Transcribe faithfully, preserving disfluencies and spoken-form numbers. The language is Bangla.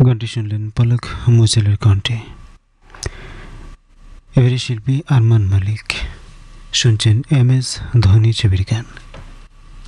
গানটি শুনলেন পলক মুজালের কণ্ঠে। এবারে শিল্পী আরমান মালিক শুনছেন এম এস ধোনি ছবির গান।